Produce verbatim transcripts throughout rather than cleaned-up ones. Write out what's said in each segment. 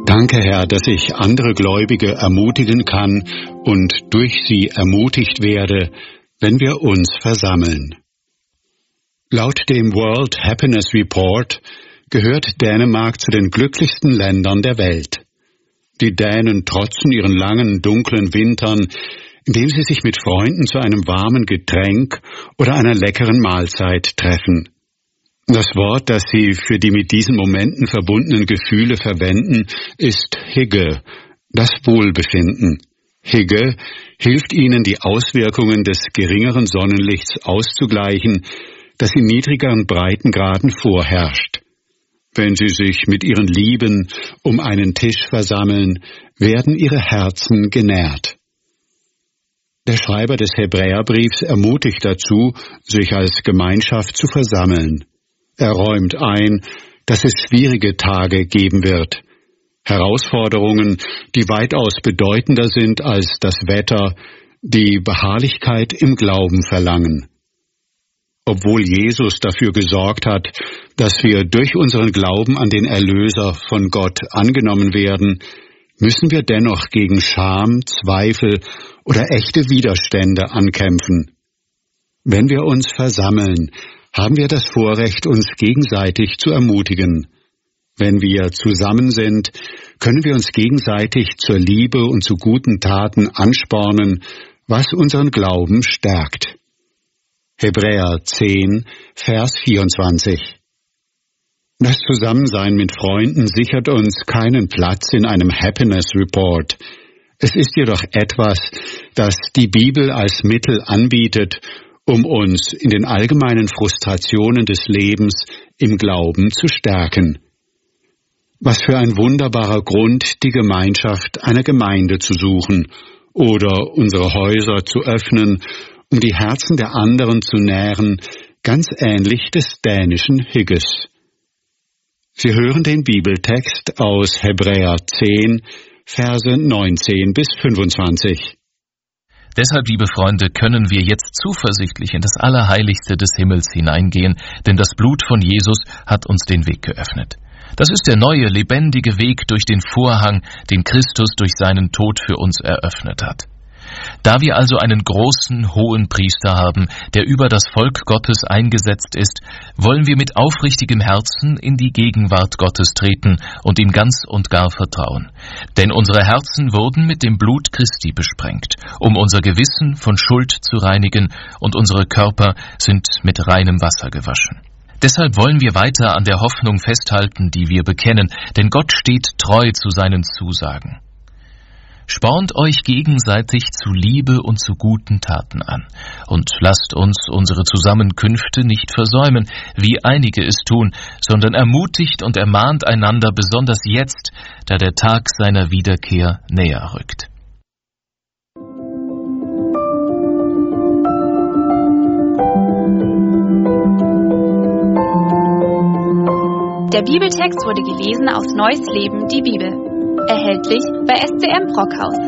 Danke, Herr, dass ich andere Gläubige ermutigen kann und durch sie ermutigt werde, wenn wir uns versammeln. Laut dem World Happiness Report gehört Dänemark zu den glücklichsten Ländern der Welt. Die Dänen trotzen ihren langen, dunklen Wintern, indem sie sich mit Freunden zu einem warmen Getränk oder einer leckeren Mahlzeit treffen. Das Wort, das sie für die mit diesen Momenten verbundenen Gefühle verwenden, ist Hygge, das Wohlbefinden. Hygge hilft ihnen, die Auswirkungen des geringeren Sonnenlichts auszugleichen, das in niedrigeren Breitengraden vorherrscht. Wenn sie sich mit ihren Lieben um einen Tisch versammeln, werden ihre Herzen genährt. Der Schreiber des Hebräerbriefs ermutigt dazu, sich als Gemeinschaft zu versammeln. Er räumt ein, dass es schwierige Tage geben wird. Herausforderungen, die weitaus bedeutender sind als das Wetter, die Beharrlichkeit im Glauben verlangen. Obwohl Jesus dafür gesorgt hat, dass wir durch unseren Glauben an den Erlöser von Gott angenommen werden, müssen wir dennoch gegen Scham, Zweifel oder echte Widerstände ankämpfen. Wenn wir uns versammeln, haben wir das Vorrecht, uns gegenseitig zu ermutigen. Wenn wir zusammen sind, können wir uns gegenseitig zur Liebe und zu guten Taten anspornen, was unseren Glauben stärkt. Hebräer zehn, Vers vierundzwanzig. Das Zusammensein mit Freunden sichert uns keinen Platz in einem Happiness Report. Es ist jedoch etwas, das die Bibel als Mittel anbietet, um uns in den allgemeinen Frustrationen des Lebens im Glauben zu stärken. Was für ein wunderbarer Grund, die Gemeinschaft einer Gemeinde zu suchen oder unsere Häuser zu öffnen, um die Herzen der anderen zu nähren, ganz ähnlich des dänischen Hygges. Sie hören den Bibeltext aus Hebräer zehn, Verse neunzehn bis fünfundzwanzig. Deshalb, liebe Freunde, können wir jetzt zuversichtlich in das Allerheiligste des Himmels hineingehen, denn das Blut von Jesus hat uns den Weg geöffnet. Das ist der neue, lebendige Weg durch den Vorhang, den Christus durch seinen Tod für uns eröffnet hat. Da wir also einen großen, hohen Priester haben, der über das Volk Gottes eingesetzt ist, wollen wir mit aufrichtigem Herzen in die Gegenwart Gottes treten und ihm ganz und gar vertrauen. Denn unsere Herzen wurden mit dem Blut Christi besprengt, um unser Gewissen von Schuld zu reinigen, und unsere Körper sind mit reinem Wasser gewaschen. Deshalb wollen wir weiter an der Hoffnung festhalten, die wir bekennen, denn Gott steht treu zu seinen Zusagen. Spornt euch gegenseitig zu Liebe und zu guten Taten an und lasst uns unsere Zusammenkünfte nicht versäumen, wie einige es tun, sondern ermutigt und ermahnt einander, besonders jetzt, da der Tag seiner Wiederkehr näher rückt. Der Bibeltext wurde gelesen aus Neues Leben, die Bibel. Erhältlich bei S C M Brockhaus.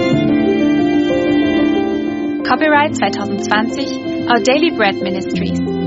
Copyright zwanzig zwanzig, Our Daily Bread Ministries.